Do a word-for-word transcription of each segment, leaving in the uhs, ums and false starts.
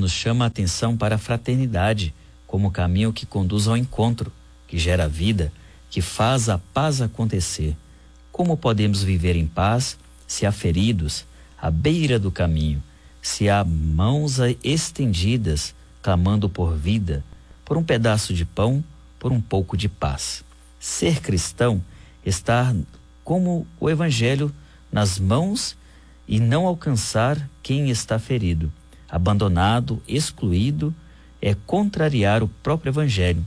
nos chama a atenção para a fraternidade, como caminho que conduz ao encontro, que gera vida, que faz a paz acontecer. Como podemos viver em paz se há feridos à beira do caminho, se há mãos estendidas clamando por vida, por um pedaço de pão, por um pouco de paz? Ser cristão está como o Evangelho nas mãos e não alcançar quem está ferido, abandonado, excluído, é contrariar o próprio Evangelho.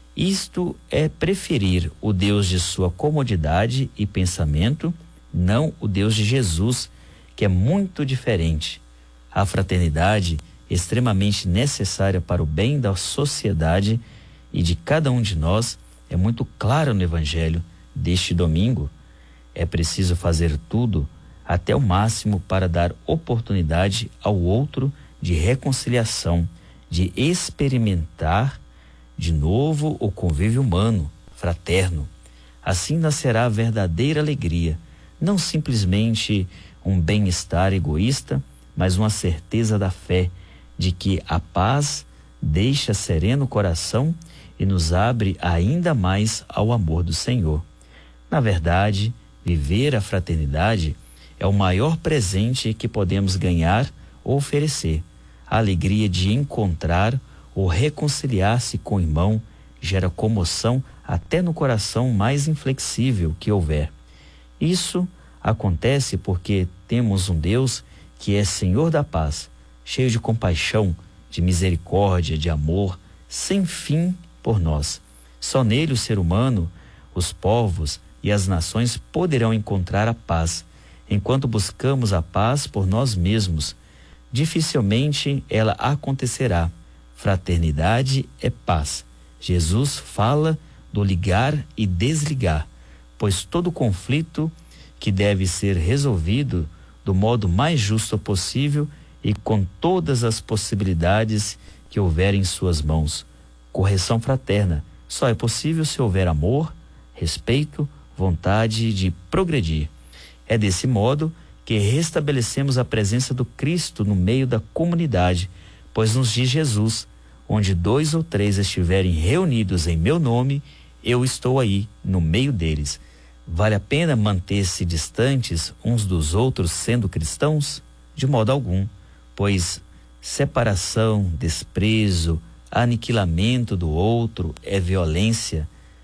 Isto é preferir o Deus de sua comodidade e pensamento, não o Deus de Jesus, que é muito diferente. A fraternidade, extremamente necessária para o bem da sociedade e de cada um de nós, é muito clara no Evangelho deste domingo. É preciso fazer tudo, até o máximo, para dar oportunidade ao outro de reconciliação, de experimentar de novo o convívio humano, fraterno. Assim nascerá a verdadeira alegria, não simplesmente um bem-estar egoísta, mas uma certeza da fé, de que a paz deixa sereno o coração e nos abre ainda mais ao amor do Senhor. Na verdade, viver a fraternidade é o maior presente que podemos ganhar ou oferecer. A alegria de encontrar ou reconciliar-se com o irmão gera comoção até no coração mais inflexível que houver. Isso acontece porque temos um Deus que é Senhor da paz, cheio de compaixão, de misericórdia, de amor, sem fim por nós. Só nele o ser humano, os povos e as nações poderão encontrar a paz. Enquanto buscamos a paz por nós mesmos, dificilmente ela acontecerá. Fraternidade é paz. Jesus fala do ligar e desligar, pois todo conflito que deve ser resolvido do modo mais justo possível e com todas as possibilidades que houver em suas mãos. Correção fraterna só é possível se houver amor, respeito, vontade de progredir. É desse modo que restabelecemos a presença do Cristo no meio da comunidade, pois nos diz Jesus: onde dois ou três estiverem reunidos em meu nome, eu estou aí no meio deles. Vale a pena manter-se distantes uns dos outros sendo cristãos? De modo algum, pois separação, desprezo, aniquilamento do outro é violência,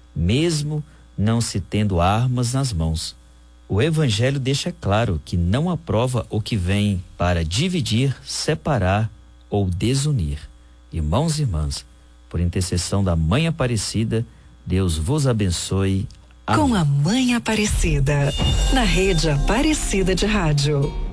mesmo não se tendo armas nas mãos. O Evangelho deixa claro que não aprova o que vem para dividir, separar ou desunir. Irmãos e irmãs, por intercessão da Mãe Aparecida, Deus vos abençoe. Amém. Com a Mãe Aparecida, na Rede Aparecida de Rádio.